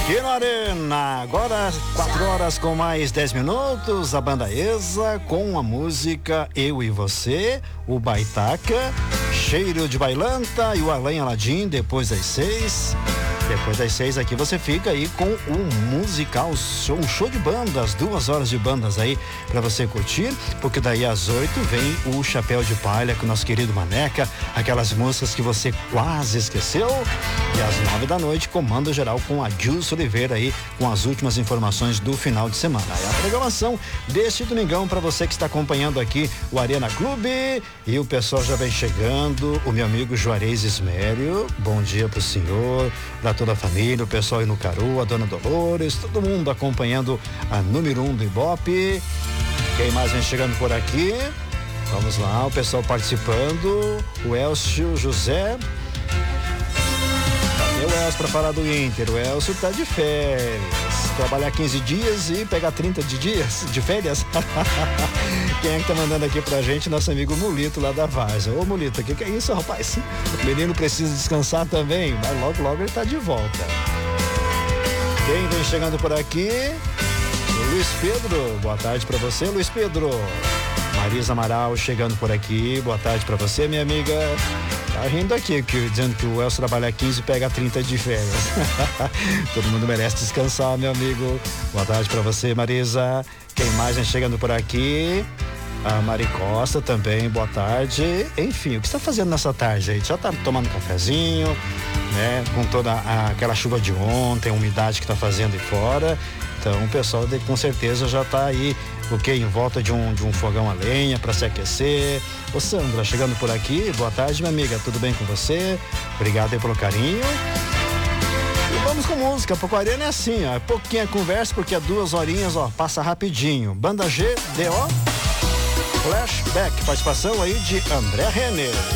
Aqui na Arena, agora 4 horas com mais 10 minutos, a banda ESA com a música Eu e Você, o Baitaca, Cheiro de Bailanta e o Alain Aladim depois das 6. Depois das 6 aqui você fica aí com o musical, um show de bandas, 2 horas de bandas aí pra você curtir, porque daí às 8 vem o Chapéu de Palha com o nosso querido Maneca, aquelas músicas que você quase esqueceu, e às 9 da noite, Comando Geral com a Gilson Oliveira aí, com as últimas informações do final de semana. É a programação deste domingão pra você que está acompanhando aqui o Arena Clube, e o pessoal já vem chegando, o meu amigo Juarez Ismério, bom dia pro senhor, pra toda a família, o pessoal aí no Caru, a dona Dolores, todo mundo acompanhando a número 1 do Ibope. Quem mais vem chegando por aqui? Vamos lá, o pessoal participando, o Elcio José. Cadê o Elcio pra falar do Inter? O Elcio tá de férias, trabalhar 15 dias e pegar 30 dias de férias. Quem é que tá mandando aqui pra gente? Nosso amigo Mulito lá da Várzea. Ô Mulito, o que é isso, rapaz? O menino precisa descansar também, mas logo ele tá de volta. Quem vem chegando por aqui? O Luiz Pedro, boa tarde pra você, Luiz Pedro. Marisa Amaral chegando por aqui, boa tarde pra você, minha amiga. Tá rindo aqui, dizendo que o Elcio trabalha 15 e pega 30 de férias. Todo mundo merece descansar, meu amigo. Boa tarde pra você, Marisa. Quem mais vem chegando por aqui? A Mari Costa também, boa tarde. Enfim, o que você tá fazendo nessa tarde aí? Já tá tomando cafezinho, né? Com toda aquela chuva de ontem, a umidade que tá fazendo aí fora. Então o pessoal com certeza já tá aí, em volta de um fogão a lenha para se aquecer. Ô Sandra, chegando por aqui, boa tarde, minha amiga, tudo bem com você? Obrigado aí pelo carinho. E vamos com música, porque a Arena é assim, ó, pouquinha conversa, porque é 2 horinhas, ó, passa rapidinho. Banda G, D.O. Flashback, participação aí de André Renner.